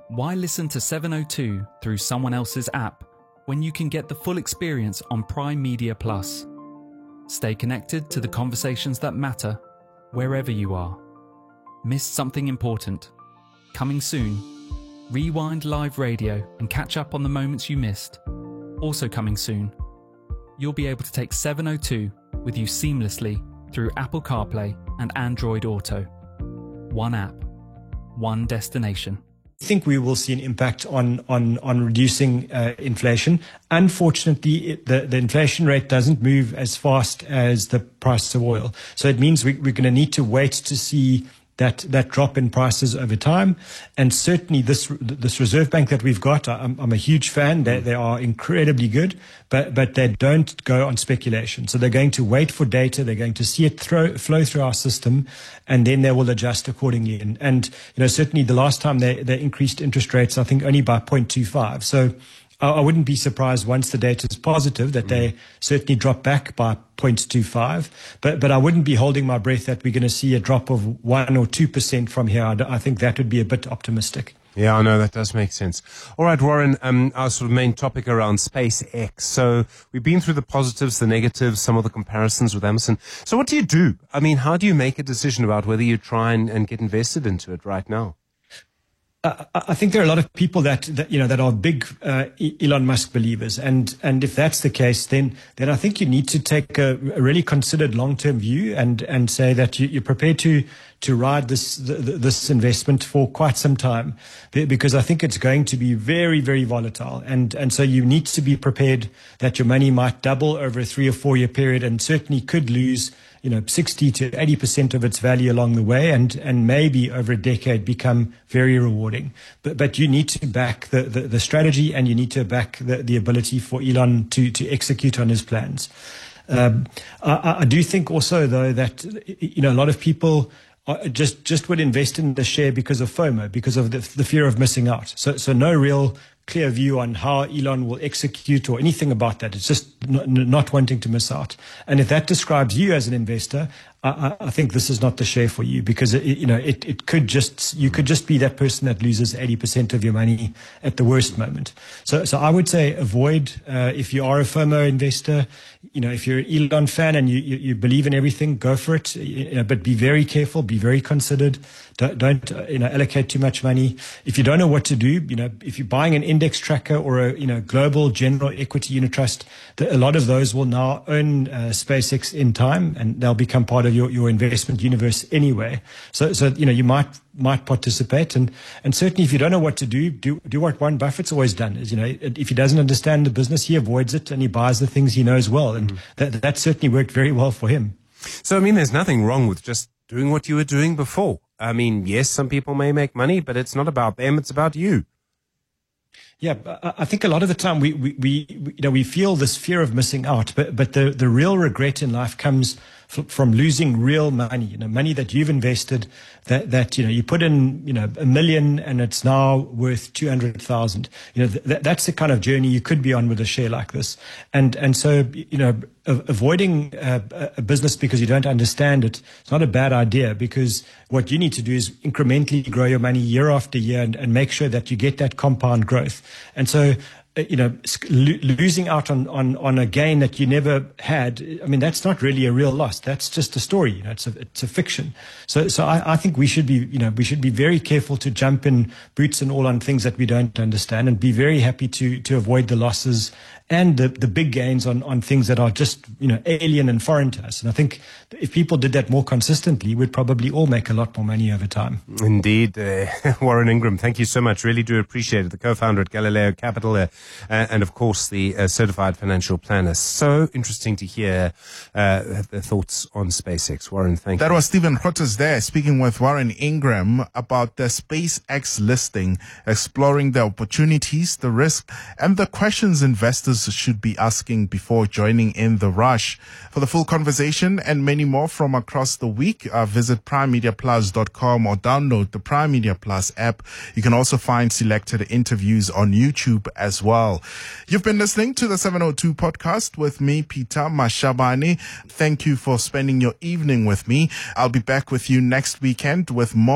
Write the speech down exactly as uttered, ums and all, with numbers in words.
Why listen to seven oh two through someone else's app when you can get the full experience on Prime Media Plus? Stay connected to the conversations that matter wherever you are. Missed something important? Coming soon. Rewind live radio and catch up on the moments you missed. Also coming soon. You'll be able to take seven oh two with you seamlessly through Apple CarPlay and Android Auto. One app, one destination. I think we will see an impact on on on reducing uh, inflation. Unfortunately, it, the the inflation rate doesn't move as fast as the price of oil. So it means we, we're going to need to wait to see that that drop in prices over time. And certainly this this Reserve Bank that we've got, I'm, I'm a huge fan. They, they are incredibly good, but but they don't go on speculation. So they're going to wait for data. They're going to see it throw, flow through our system, and then they will adjust accordingly. And, and you know, certainly the last time they, they increased interest rates, I think only by zero point two five. So I wouldn't be surprised once the data is positive that they certainly drop back by zero point two five. But but I wouldn't be holding my breath that we're going to see a drop of one or two percent from here. I think that would be a bit optimistic. Yeah, I know that does make sense. All right, Warren, um, our sort of main topic around SpaceX. So we've been through the positives, the negatives, some of the comparisons with Amazon. So what do you do? I mean, how do you make a decision about whether you try and, and get invested into it right now? I think there are a lot of people that, that you know that are big uh, Elon Musk believers, and and if that's the case, then then I think you need to take a, a really considered long-term view and and say that you, you're prepared to to ride this this investment for quite some time, because I think it's going to be very very volatile, and and so you need to be prepared that your money might double over a three or four year period, and certainly could lose, you know, sixty to eighty percent of its value along the way, and, and maybe over a decade become very rewarding. But, but you need to back the, the, the strategy, and you need to back the, the ability for Elon to, to execute on his plans. Um, I, I do think also, though, that, you know, a lot of people are just, just would invest in the share because of FOMO, because of the, the fear of missing out. So, so no real clear view on how Elon will execute or anything about that. It's just not, not wanting to miss out. And if that describes you as an investor, I, I think this is not the share for you, because it, you know it, it could just you could just be that person that loses eighty percent of your money at the worst moment. So so I would say avoid uh, if you are a FOMO investor. You know, if you're an Elon fan and you, you, you believe in everything, go for it. You know, but be very careful, be very considered. Don't, don't uh, you know allocate too much money. If you don't know what to do, you know, if you're buying an index tracker or a you know global general equity unit trust, the, a lot of those will now own uh, SpaceX in time, and they'll become part of your, your investment universe anyway. So so you know you might might participate, and and certainly if you don't know what to do, do do what Warren Buffett's always done is, you know, if he doesn't understand the business, he avoids it and he buys the things he knows well, and mm. that that certainly worked very well for him. So I mean, there's nothing wrong with just doing what you were doing before. I mean, yes, some people may make money, but it's not about them, it's about you. Yeah, I think a lot of the time we, we, we you know, we feel this fear of missing out, but but the, the real regret in life comes f- from losing real money, you know, money that you've invested, that, that, you know, you put in, you know, a million and it's now worth two hundred thousand. You know, th- that's the kind of journey you could be on with a share like this. And, and so, you know, avoiding a, a business because you don't understand it, it's not a bad idea, because what you need to do is incrementally grow your money year after year, and, and make sure that you get that compound growth. And so, you know, lo- losing out on, on, on a gain that you never had, I mean, that's not really a real loss. That's just a story. You know, it's a, it's a fiction. So, so I, I think we should be, you know, we should be very careful to jump in boots and all on things that we don't understand, and be very happy to, to avoid the losses and the, the big gains on, on things that are just, you know, alien and foreign to us. And I think if people did that more consistently, we'd probably all make a lot more money over time. Indeed. Uh, Warren Ingram, thank you so much. Really do appreciate it. The co-founder at Galileo Capital, uh, and of course the uh, certified financial planner. So interesting to hear uh, the thoughts on SpaceX. Warren, thank that you. That was Stephen Grootes there, speaking with Warren Ingram about the SpaceX listing, exploring the opportunities, the risk, and the questions investors should be asking before joining in the rush. For the full conversation and many more from across the week, uh, visit prime media plus dot com or download the Prime Media Plus app. You can also find selected interviews on YouTube as well. You've been listening to the seven oh two podcast with me, Peter Mashabane. Thank you for spending your evening with me. I'll be back with you next weekend with more